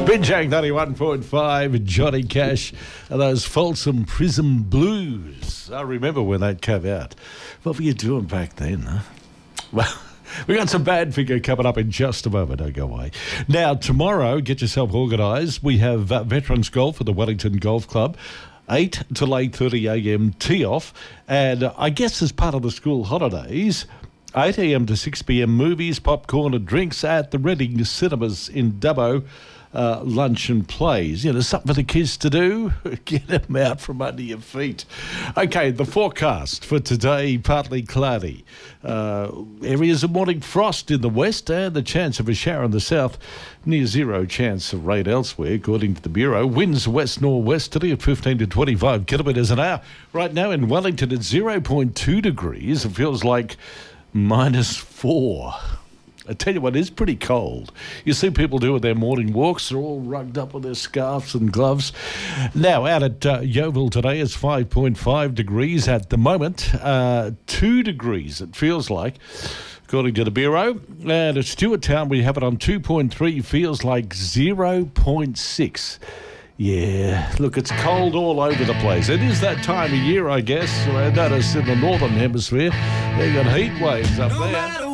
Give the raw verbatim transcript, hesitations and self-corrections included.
Binjang ninety-one point five, Johnny Cash, and those Folsom Prism Blues. I remember when that came out. What were you doing back then, huh? Well, we got some bad figure coming up in just a moment. Don't go away. Now, tomorrow, get yourself organised. We have uh, Veterans Golf at the Wellington Golf Club. eight till eight thirty a.m. tee-off. And uh, I guess as part of the school holidays, eight a.m. to six p.m. movies, popcorn and drinks at the Reading Cinemas in Dubbo. Uh, lunch and plays. You know, something for the kids to do. Get them out from under your feet. Okay, the forecast for today, partly cloudy. Uh, areas of morning frost in the west and the chance of a shower in the south. Near zero chance of rain elsewhere, according to the Bureau. Winds west-northwesterly at fifteen to twenty-five kilometres an hour. Right now in Wellington, it's zero point two degrees. It feels like minus four. I tell you what, it's pretty cold. You see people doing their morning walks. They're all rugged up with their scarves and gloves. Now, out at uh, Yeovil today, it's five point five degrees at the moment. Uh, two degrees, it feels like, according to the Bureau. And at Stewart Town, we have it on two point three, feels like zero point six. Yeah, look, it's cold all over the place. It is that time of year, I guess. I notice in the northern hemisphere, they've got heat waves up there.